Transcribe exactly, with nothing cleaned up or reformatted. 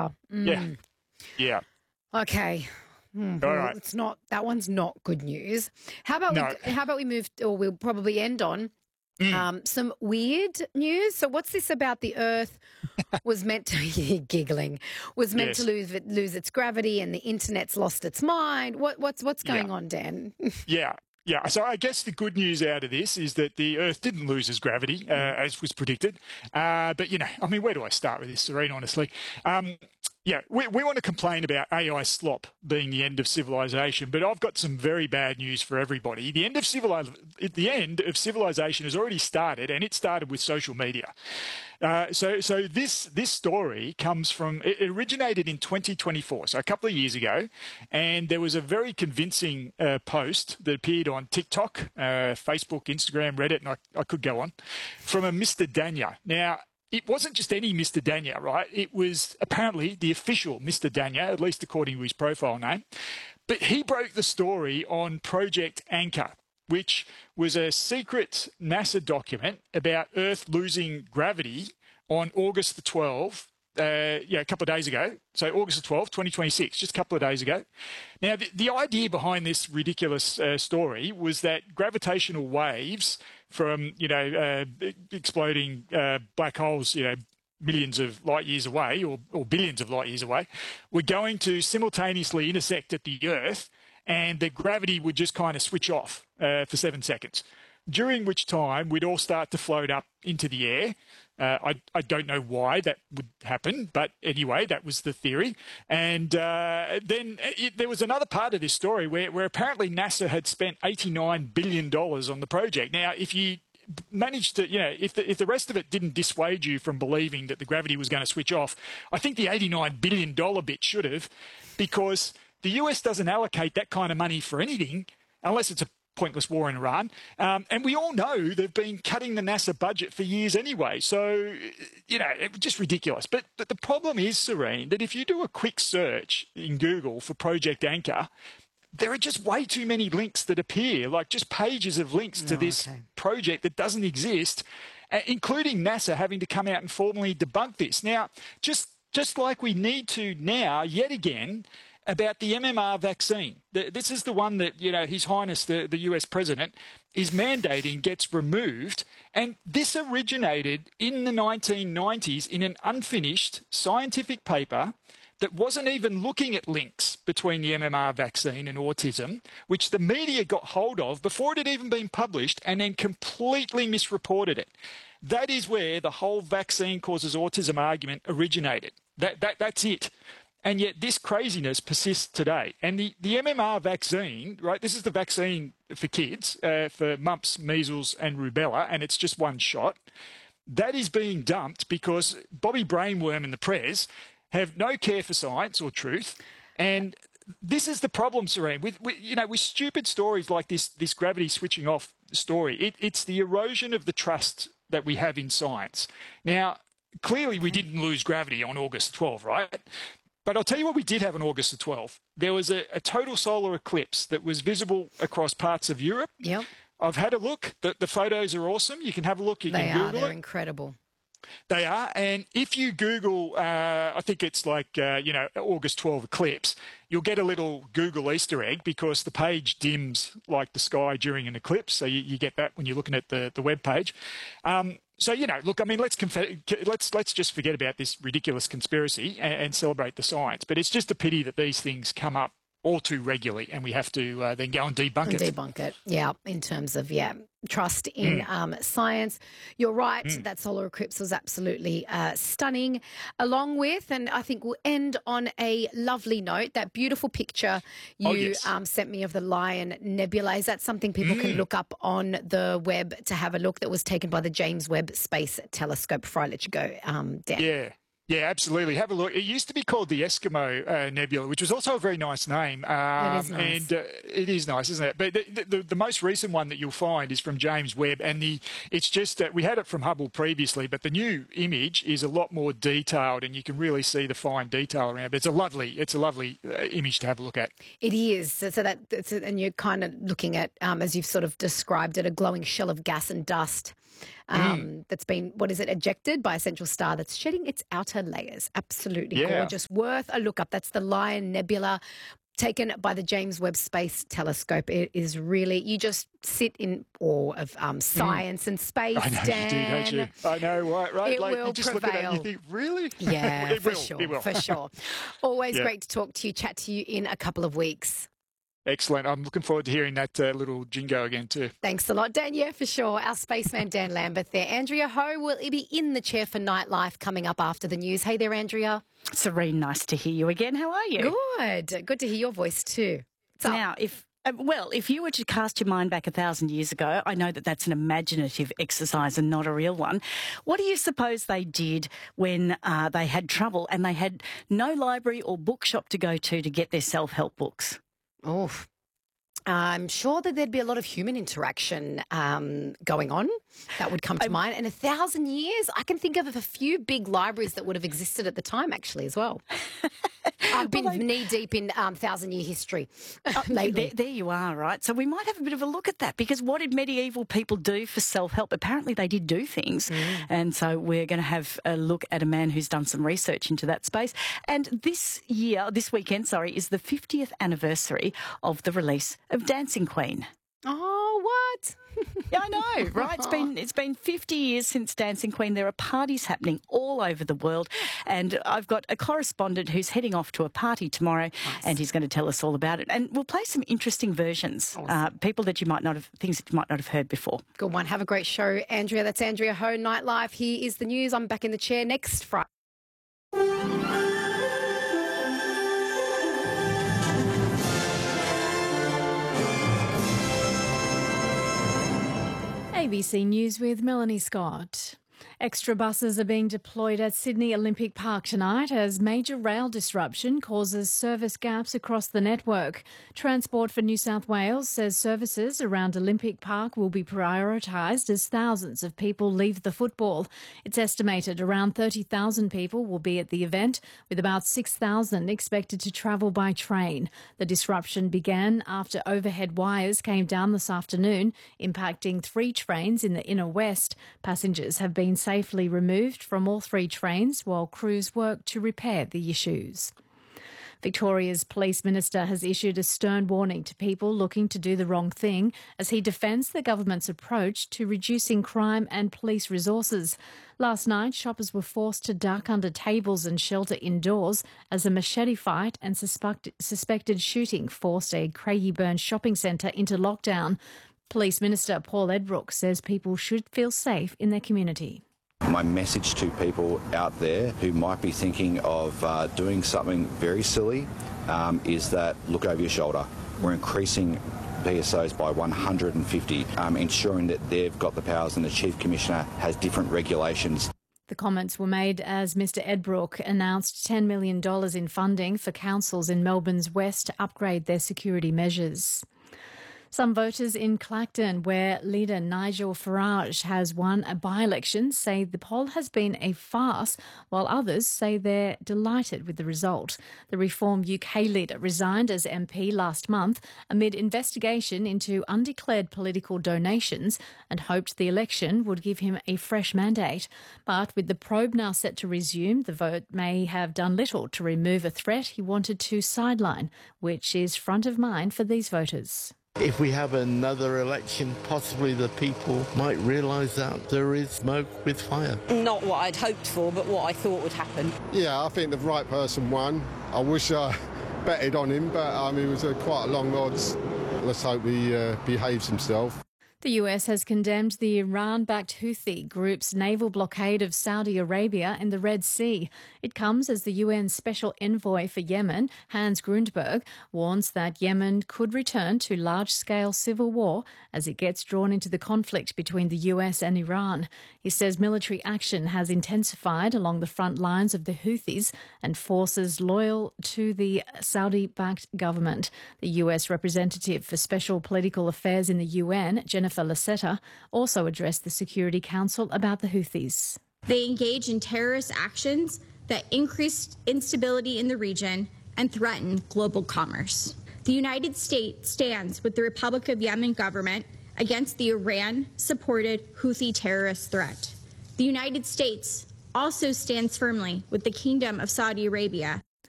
Wow. Mm. Yeah. Yeah. Okay. Hmm, All well, right. it's not that one's not good news. How about No. we? How about we move, or we'll probably end on Mm. um, some weird news. So, what's this about the Earth was meant to giggling was meant Yes. to lose lose its gravity, and the internet's lost its mind? What what's what's going Yeah. on, Dan? Yeah. Yeah, so I guess the good news out of this is that the Earth didn't lose its gravity, uh, as was predicted. Uh, but, you know, I mean, where do I start with this, Serene, honestly? Um, yeah, we, we want to complain about A I slop being the end of civilization, but I've got some very bad news for everybody. The end of civili- the end of civilization has already started, and it started with social media. Uh, so, so this this story comes from it originated in twenty twenty-four, so a couple of years ago, and there was a very convincing uh, post that appeared on TikTok, uh, Facebook, Instagram, Reddit, and I, I could go on, from a Mister Danya. Now, it wasn't just any Mister Danya, right? It was apparently the official Mister Danya, at least according to his profile name. But he broke the story on Project Anchor, which was a secret NASA document about Earth losing gravity on August the twelfth, uh, yeah, a couple of days ago. So August the twelfth, twenty twenty-six, just a couple of days ago. Now, the, the idea behind this ridiculous uh, story was that gravitational waves from, you know, uh, exploding uh, black holes, you know, millions of light years away or, or billions of light years away, were going to simultaneously intersect at the Earth, and the gravity would just kind of switch off uh, for seven seconds, during which time we'd all start to float up into the air. Uh, I, I don't know why that would happen, but anyway, that was the theory. And uh, then it, there was another part of this story where, where apparently NASA had spent eighty-nine billion dollars on the project. Now, if you managed to, you know, if the, if the rest of it didn't dissuade you from believing that the gravity was going to switch off, I think the eighty-nine billion dollars bit should have, because the U S doesn't allocate that kind of money for anything unless it's a pointless war in Iran. Um, and we all know they've been cutting the NASA budget for years anyway. So, you know, it was just ridiculous. But, but the problem is, Serene, that if you do a quick search in Google for Project Anchor, there are just way too many links that appear, like just pages of links to Oh, this okay. project that doesn't exist, uh, including NASA having to come out and formally debunk this. Now, just just like we need to now, yet again, about the M M R vaccine. This is the one that, you know, His Highness, the, the U S President, is mandating gets removed. And this originated in the nineteen nineties in an unfinished scientific paper that wasn't even looking at links between the M M R vaccine and autism, which the media got hold of before it had even been published and then completely misreported it. That is where the whole vaccine causes autism argument originated. That, that, that's it. And yet this craziness persists today. And the, the M M R vaccine, right, this is the vaccine for kids, uh, for mumps, measles and rubella, and it's just one shot. That is being dumped because Bobby Brainworm and the Prez have no care for science or truth. And this is the problem, Serene, with, with you know, with stupid stories like this, this gravity switching off story. It, it's the erosion of the trust that we have in science. Now, clearly we didn't lose gravity on August twelfth, right? But I'll tell you what we did have on August the twelfth. There was a, a total solar eclipse that was visible across parts of Europe. Yep. I've had a look. The, the photos are awesome. You can have a look. You They can are. Google They're it. incredible. They are. And if you Google, uh, I think it's like, uh, you know, August twelfth eclipse, you'll get a little Google Easter egg because the page dims like the sky during an eclipse. So you, you get that when you're looking at the, the web page. Um, so, you know, look, I mean, let's conf- let's let's just forget about this ridiculous conspiracy and, and celebrate the science. But it's just a pity that these things come up all too regularly and we have to uh, then go and debunk And it. debunk it, yeah, in terms of, yeah, trust in Mm. um, science. You're right, Mm. that solar eclipse was absolutely uh, stunning, along with, and I think we'll end on a lovely note, that beautiful picture you Oh, yes. um, sent me of the Lion Nebula. Is that something people can Mm. look up on the web to have a look, that was taken by the James Webb Space Telescope? Before I let you go, um, Dan. Yeah. Yeah, absolutely. Have a look. It used to be called the Eskimo uh, Nebula, which was also a very nice name. Um, It is nice. And uh, it is nice, isn't it? But the, the, the most recent one that you'll find is from James Webb, and the it's just that we had it from Hubble previously, but the new image is a lot more detailed, and you can really see the fine detail around it. It's a lovely, it's a lovely uh, image to have a look at. It is. So, so that, that's, and you're kind of looking at, um, as you've sort of described it, a glowing shell of gas and dust um, Mm. that's been, what is it, ejected by a central star that's shedding its outer layers. Absolutely Yeah. gorgeous. Worth a look up. That's the Lion Nebula, taken by the James Webb Space Telescope. It is really, you just sit in awe of um, science mm. and space, I know Dan. you do, don't you? I know, right? right? It like, will you just prevail. look at it and you think, really? Yeah, it for will, sure, it will. for sure. Always yeah. great to talk to you, chat to you in a couple of weeks. Excellent. I'm looking forward to hearing that uh, little jingo again too. Thanks a lot, Dan. Yeah, for sure. Our spaceman, Dan Lambert there. Andrea Ho will be in the chair for Nightlife coming up after the news. Hey there, Andrea. Serene, nice to hear you again. How are you? Good. Good to hear your voice too. So, now, if uh, well, if you were to cast your mind back a thousand years ago, I know that that's an imaginative exercise and not a real one. What do you suppose they did when uh, they had trouble and they had no library or bookshop to go to to get their self-help books? Oh, I'm sure that there'd be a lot of human interaction um, going on. That would come to um, mind. And a thousand years, I can think of a few big libraries that would have existed at the time, actually, as well. I've been well, knee deep in um, thousand year history uh, lately. There, there you are, right? So we might have a bit of a look at that, because what did medieval people do for self-help? Apparently they did do things. Mm. And so we're going to have a look at a man who's done some research into that space. And this year, this weekend, sorry, is the fiftieth anniversary of the release of Dancing Queen. Oh, what? Yeah, I know, right? It's been it's been fifty years since Dancing Queen. There are parties happening all over the world, and I've got a correspondent who's heading off to a party tomorrow, nice. and he's going to tell us all about it. And we'll play some interesting versions, awesome. uh, people that you might not have, things that you might not have heard before. Good one. Have a great show, Andrea. That's Andrea Ho, Nightlife. Here is the news. I'm back in the chair next Friday. A B C News with Melanie Scott. Extra buses are being deployed at Sydney Olympic Park tonight as major rail disruption causes service gaps across the network. Transport for New South Wales says services around Olympic Park will be prioritised as thousands of people leave the football. It's estimated around thirty thousand people will be at the event, with about six thousand expected to travel by train. The disruption began after overhead wires came down this afternoon, impacting three trains in the inner west. Passengers have been safely removed from all three trains while crews work to repair the issues. Victoria's Police Minister has issued a stern warning to people looking to do the wrong thing as he defends the government's approach to reducing crime and police resources. Last night, shoppers were forced to duck under tables and shelter indoors as a machete fight and suspect- suspected shooting forced a Craigieburn shopping centre into lockdown. Police Minister Paul Edbrook says people should feel safe in their community. My message to people out there who might be thinking of uh, doing something very silly um, is that look over your shoulder. We're increasing P S Os by one hundred fifty, um, ensuring that they've got the powers and the Chief Commissioner has different regulations. The comments were made as Mr Edbrook announced ten million dollars in funding for councils in Melbourne's west to upgrade their security measures. Some voters in Clacton, where leader Nigel Farage has won a by-election, say the poll has been a farce, while others say they're delighted with the result. The Reform U K leader resigned as M P last month amid investigation into undeclared political donations and hoped the election would give him a fresh mandate. But with the probe now set to resume, the vote may have done little to remove a threat he wanted to sideline, which is front of mind for these voters. If we have another election, possibly the people might realise that there is smoke with fire. Not what I'd hoped for, but what I thought would happen. Yeah, I think the right person won. I wish I betted on him, but um, it was uh, quite a long odds. Let's hope he uh, behaves himself. The U S has condemned the Iran-backed Houthi group's naval blockade of Saudi Arabia in the Red Sea. It comes as the U N Special Envoy for Yemen, Hans Grundberg, warns that Yemen could return to large-scale civil war as it gets drawn into the conflict between the U S and Iran. He says military action has intensified along the front lines of the Houthis and forces loyal to the Saudi-backed government. The U S representative for Special Political Affairs in the U N, Jennifer Lasetta, also addressed the Security Council about the Houthis. They engage in terrorist actions that increase instability in the region and threaten global commerce. The United States stands with the Republic of Yemen government against the Iran-supported Houthi terrorist threat. The United States also stands firmly with the Kingdom of Saudi Arabia